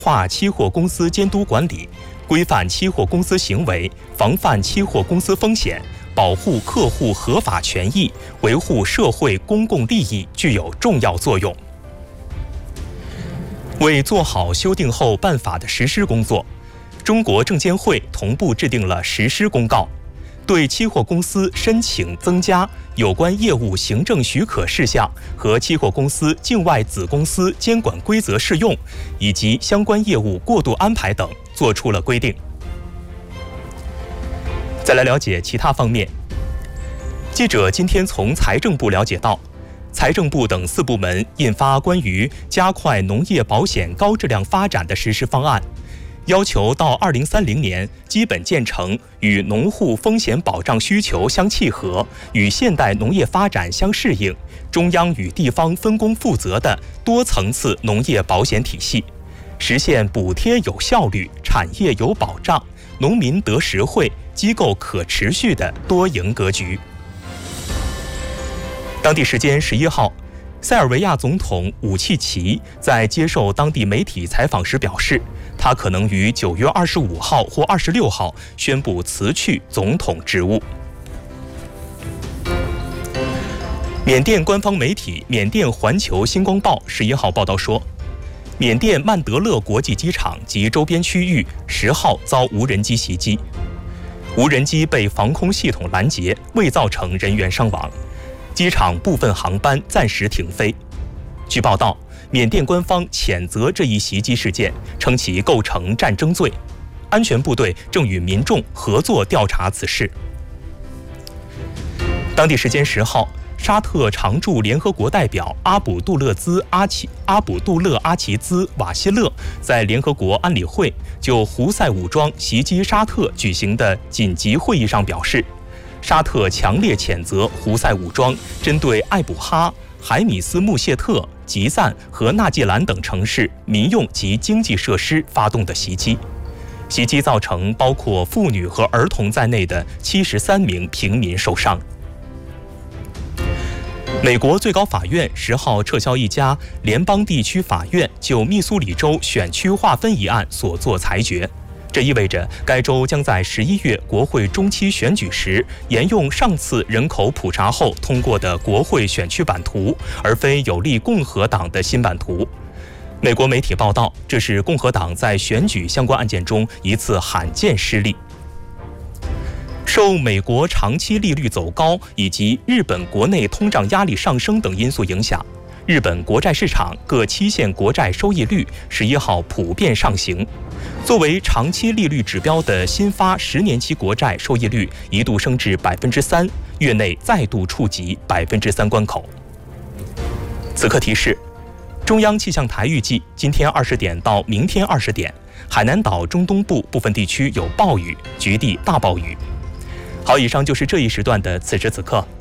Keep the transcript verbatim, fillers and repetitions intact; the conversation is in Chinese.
化期货公司监督管理，规范期货公司行为，防范期货公司风险，保护客户合法权益，维护社会公共利益具有重要作用。为做好修订后办法的实施工作，中国证监会同步制定了实施公告，对期货公司申请增加有关业务行政许可事项和期货公司境外子公司监管规则适用以及相关业务过渡安排等作出了规定。再来了解其他方面，记者今天从财政部了解到，财政部等四部门印发关于加快农业保险高质量发展的实施方案，要求到二零三零年基本建成与农户风险保障需求相契合、与现代农业发展相适应、中央与地方分工负责的多层次农业保险体系，实现补贴有效率、产业有保障、农民得实惠、机构可持续的多赢格局。当地时间十一号，塞尔维亚总统武契奇在接受当地媒体采访时表示，他可能于九月二十五号或二十六号宣布辞去总统职务。缅甸官方媒体缅甸环球星光报十一号报道说，缅甸曼德勒国际机场及周边区域十号遭无人机袭击，无人机被防空系统拦截，未造成人员伤亡。机场部分航班暂时停飞。据报道，缅甸官方谴责这一袭击事件，称其构成战争罪。安全部队正与民众合作调查此事。当地时间十号，沙特常驻联合国代表阿卜杜勒兹阿奇阿卜杜勒阿齐兹瓦希勒在联合国安理会就胡塞武装袭击沙特举行的紧急会议上表示，沙特强烈谴责胡塞武装针对艾卜哈、海米斯穆谢特、吉赞和纳季兰等城市民用及经济设施发动的袭击。袭击造成包括妇女和儿童在内的七十三名平民受伤。美国最高法院十号撤销一家联邦地区法院就密苏里州选区划分一案所作裁决。这意味着该州将在十一月国会中期选举时沿用上次人口普查后通过的国会选区版图，而非有利共和党的新版图。美国媒体报道，这是共和党在选举相关案件中一次罕见失利。受美国长期利率走高以及日本国内通胀压力上升等因素影响，日本国债市场各期限国债收益率十一号普遍上行。作为长期利率指标的新发十年期国债收益率一度升至百分之三，月内再度触及百分之三关口。此刻提示，中央气象台预计今天二十点到明天二十点，海南岛中东部部分地区有暴雨，局地大暴雨。好，以上就是这一时段的此时此刻，